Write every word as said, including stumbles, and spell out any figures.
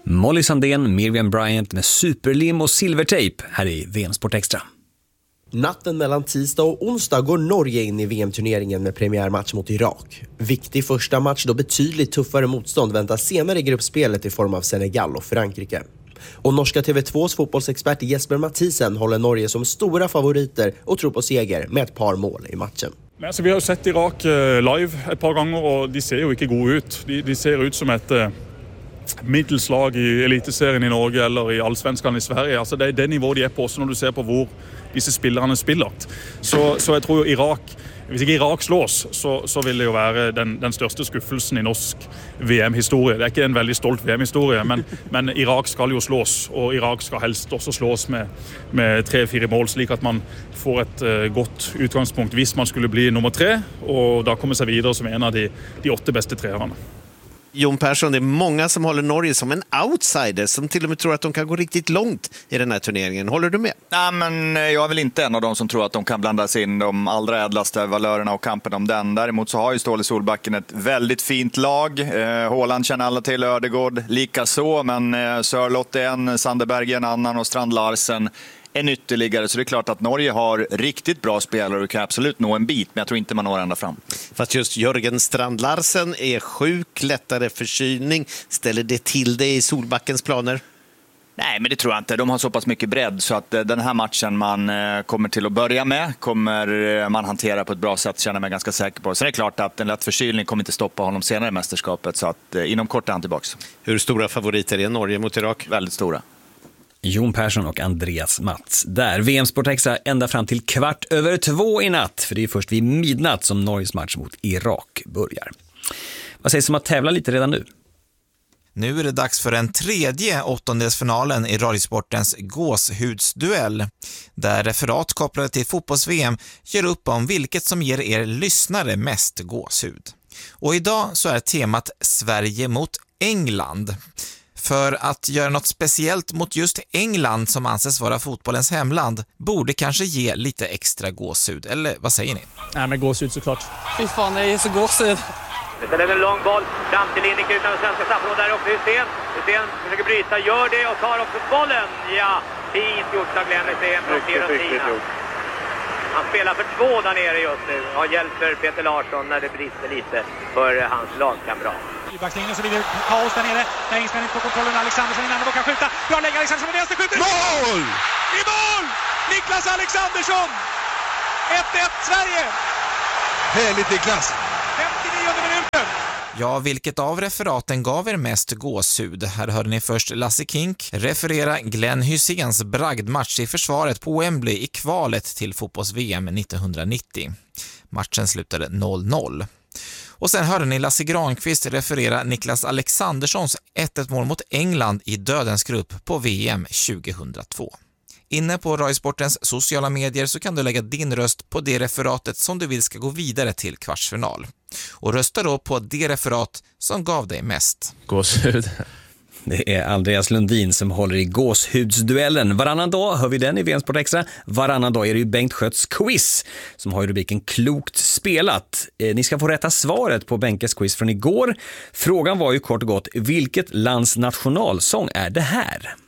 Molly Sandén, Miriam Bryant med superlim och silvertejp här i V M Sport Extra. Natten mellan tisdag och onsdag går Norge in i V M-turneringen med premiärmatch mot Irak. Viktig första match då betydligt tuffare motstånd väntar senare i gruppspelet i form av Senegal och Frankrike. Och norska T V tvås fotbollsexpert Jesper Mathisen håller Norge som stora favoriter och tror på seger med ett par mål i matchen. Men alltså, vi har sett Irak live ett par gånger och de ser ju inte gode ut. De, de ser ut som ett uh, middelslag i eliteserien i Norge eller i allsvenskan i Sverige. Alltså, det är det nivå de är på också när du ser på hvor disse spillerne spiller. Så, så jeg tror Irak, hvis ikke Irak slås, så, så vil det jo være den, den største skuffelsen i norsk V M-historie. Det er ikke en veldig stolt V M-historie, men, men Irak skal jo slås, og Irak skal helst også slås med, med tre-fire mål, slik at man får et uh, godt utgangspunkt hvis man skulle bli nummer tre, og da komme seg videre som en av de, de åtte beste treerne. Jon Persson, det är många som håller Norge som en outsider som till och med tror att de kan gå riktigt långt i den här turneringen. Håller du med? Nej, men jag är väl inte en av dem som tror att de kan blanda sig in de allra ädlaste valörerna och kampen om den. Däremot så har ju Ståle Solbacken ett väldigt fint lag. Eh, Haaland känner alla till, Ödegård lika så, men eh, Sörloth är en, Sandeberg en annan och Strand Larsen en ytterligare, så det är klart att Norge har riktigt bra spelare och kan absolut nå en bit, men jag tror inte man når ända fram. Fast just Jörgen Strand Larsen är sjuk, lättare förkylning. Ställer det till det i Solbackens planer? Nej, men det tror jag inte. De har så pass mycket bredd så att den här matchen man kommer till att börja med kommer man hantera på ett bra sätt, känner mig ganska säker på. Sen är det klart att en lätt förkylning kommer inte stoppa honom senare i mästerskapet, så att inom kort är han tillbaks. Hur stora favoriter är Norge mot Irak? Väldigt stora. Jon Persson och Andreas Mats. Där V M Sport Extra ända fram till kvart över två i natt. För det är först vid midnatt som Norges match mot Irak börjar. Vad sägs om att tävla lite redan nu? Nu är det dags för den tredje åttondelsfinalen i Radiosportens gåshudsduell. Där referat kopplade till fotbolls-V M gör upp om vilket som ger er lyssnare mest gåshud. Och idag så är temat Sverige mot England. För att göra något speciellt mot just England som anses vara fotbollens hemland borde kanske ge lite extra gåshud. Eller vad säger ni? Nej, men gåshud såklart. Fy fan, det är så gåshud. Det är en lång boll fram till Linnik utan den svenska straffområdet där också. Hussein. Hussein försöker bryta, gör det och tar också bollen. Ja, fint gjort av Glenn Hussein från Fiorentina. Han spelar för två där nere just nu och hjälper Peter Larsson när det brister lite för hans lagkamrat. I backlinjen så blir det kaos där nere. Där Engstrand inte på kontrollen. Alexandersson innan och kan skjuta. Bra lägger Alexandersson med vänster skjuter. Mål! I mål! Niklas Alexandersson! ett ett Sverige! Härligt Niklas! femtionionde minuten! Ja, vilket av referaten gav er mest gåshud? Här hörde ni först Lasse Kink referera Glenn Husseins bragdmatch i försvaret på Wembley i kvalet till fotbolls-V M nittonhundranittio. Matchen slutade noll noll. Och sen hörde ni Lasse Granqvist referera Niklas Alexanderssons ett ett mål mot England i dödens grupp på V M tjugohundratvå. Inne på Radiosportens sociala medier så kan du lägga din röst på det referatet som du vill ska gå vidare till kvartsfinal. Och rösta då på det referat som gav dig mest gåshud. Det är Andreas Lundin som håller i gåshudsduellen. Varannan dag hör vi den i V M Sport Extra. Varannan dag är det ju Bengt Skötts quiz som har ju rubriken Klokt spelat. Eh, ni ska få rätta svaret på Benkes quiz från igår. Frågan var ju kort och gott, vilket lands nationalsång är det här?